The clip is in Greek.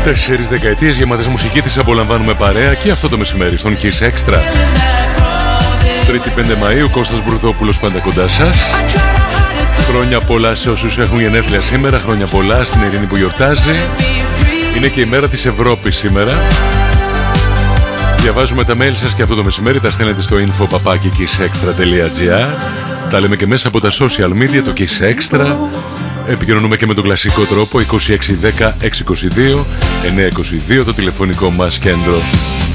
4 δεκαετίες γεμάτες μουσική τις απολαμβάνουμε παρέα και αυτό το μεσημέρι στον Kiss Extra. 3η 5 Μαΐου, Κώστας Μπουρδόπουλος πάντα κοντά σας. Χρόνια πολλά σε όσους έχουν γενέθλια σήμερα, χρόνια πολλά στην Ειρήνη που γιορτάζει. Είναι και η μέρα της Ευρώπης σήμερα. Διαβάζουμε τα mail σας και αυτό το μεσημέρι τα στέλνετε στο info@kissextra.gr. Τα λέμε και μέσα από τα social media, το Kiss Extra. Επικοινωνούμε και με τον κλασικό τρόπο 2610 622 922 το τηλεφωνικό μας κέντρο.